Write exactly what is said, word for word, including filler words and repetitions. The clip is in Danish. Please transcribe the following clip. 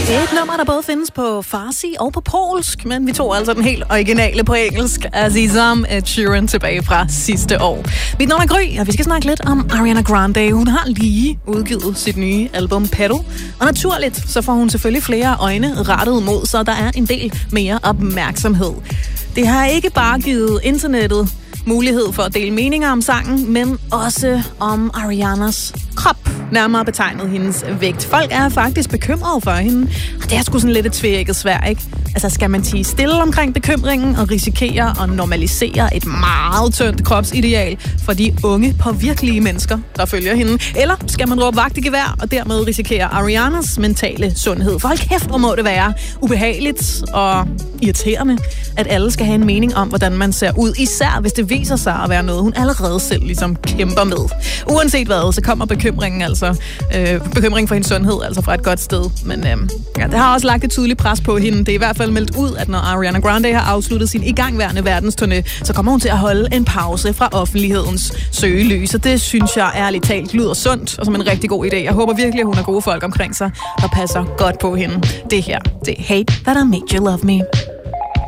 Det er et nummer, der både findes på farsi og på polsk, men vi tog altså den helt originale på engelsk. Azizam Ed Sheeran tilbage fra sidste år. Mit navn er Gry, og vi skal snakke lidt om Ariana Grande. Hun har lige udgivet sit nye album Pedal, og naturligt så får hun selvfølgelig flere øjne rettet mod, så der er en del mere opmærksomhed. Det har ikke bare givet internettet mulighed for at dele meninger om sangen, men også om Arianas krop, nærmere betegnet hendes vægt. Folk er faktisk bekymrede for hende, og det er sgu sådan lidt et tvækket svært, ikke? Altså, skal man tie stille omkring bekymringen og risikere at normalisere et meget tyndt kropsideal for de unge, påvirkelige mennesker, der følger hende? Eller skal man råbe vagt i gevær og dermed risikere Arianas mentale sundhed? For hold kæft, hvor må det være ubehageligt og irriterende, at alle skal have en mening om, hvordan man ser ud, især hvis det viser sig at være noget, hun allerede selv ligesom kæmper med. Uanset hvad, så kommer bekymringen altså, øh, bekymringen for hendes sundhed, altså fra et godt sted. Men øh, ja, det har også lagt et tydeligt pres på hende. Det er i hvert fald meldt ud, at når Ariana Grande har afsluttet sin igangværende verdensturné, så kommer hun til at holde en pause fra offentlighedens søgelys. Og det synes jeg ærligt talt lyder sundt og som en rigtig god idé. Jeg håber virkelig, at hun har gode folk omkring sig, der passer godt på hende. Det her, det er Hate That I Made You Love Me.